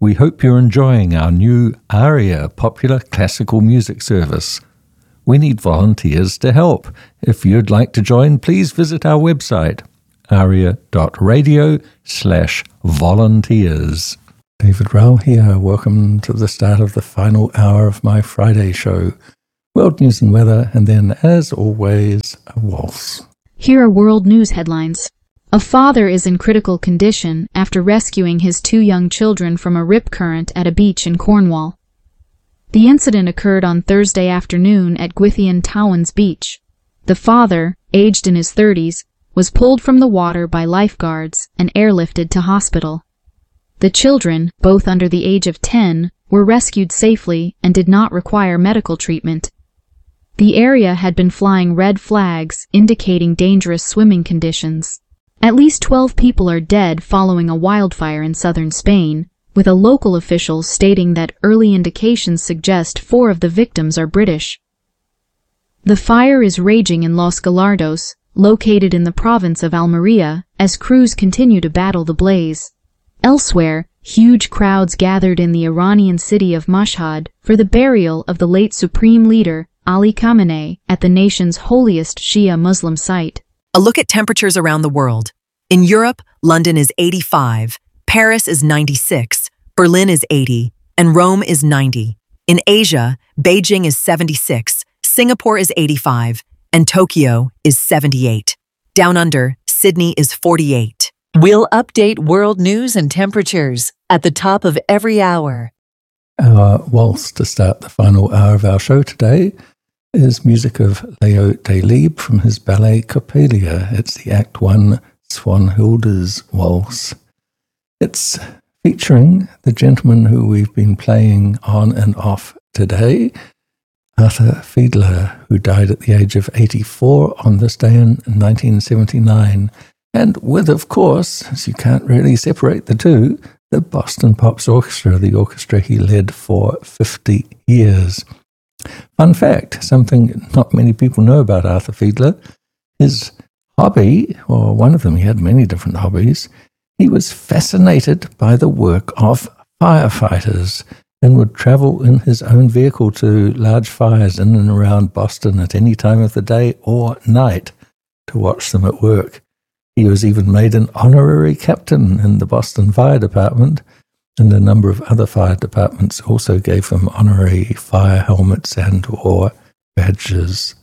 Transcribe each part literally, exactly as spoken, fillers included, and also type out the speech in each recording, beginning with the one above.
We hope you're enjoying our new ARIA popular classical music service. We need volunteers to help. If you'd like to join, please visit our website, aria.radio slash volunteers. David Rowell here. Welcome to the start of the final hour of my Friday show. World news and weather, and then, as always, a waltz. Here are world news headlines. A father is in critical condition after rescuing his two young children from a rip current at a beach in Cornwall. The incident occurred on Thursday afternoon at Gwythian Towans Beach. The father, aged in his thirties, was pulled from the water by lifeguards and airlifted to hospital. The children, both under the age of ten, were rescued safely and did not require medical treatment. The area had been flying red flags indicating dangerous swimming conditions. At least twelve people are dead following a wildfire in southern Spain, with a local official stating that early indications suggest four of the victims are British. The fire is raging in Los Gallardos, located in the province of Almería, as crews continue to battle the blaze. Elsewhere, huge crowds gathered in the Iranian city of Mashhad for the burial of the late supreme leader, Ali Khamenei, at the nation's holiest Shia Muslim site. A look at temperatures around the world. In Europe, London is eighty-five, Paris is ninety-six, Berlin is eighty, and Rome is ninety. In Asia, Beijing is seventy-six, Singapore is eighty-five, and Tokyo is seventy-eight. Down under, Sydney is forty-eight. We'll update world news and temperatures at the top of every hour. Our waltz to start the final hour of our show today is music of Leo Delibes from his ballet Coppelia. It's the Act One Swanhilda's Waltz. It's featuring the gentleman who we've been playing on and off today, Arthur Fiedler, who died at the age of eighty-four on this day in nineteen seventy-nine, and with, of course, as you can't really separate the two, the Boston Pops Orchestra, the orchestra he led for fifty years. Fun fact, something not many people know about Arthur Fiedler, his hobby, or one of them, he had many different hobbies, he was fascinated by the work of firefighters and would travel in his own vehicle to large fires in and around Boston at any time of the day or night to watch them at work. He was even made an honorary captain in the Boston Fire Department, and a number of other fire departments also gave him honorary fire helmets and or badges.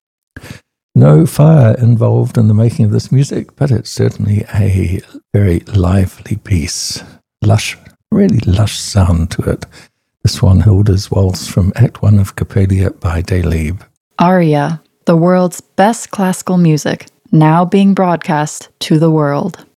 No fire involved in the making of this music, but it's certainly a very lively piece. Lush, really lush sound to it. The Swanhilda's Waltz from Act One of Coppelia by Delibes. Aria, the world's best classical music, now being broadcast to the world.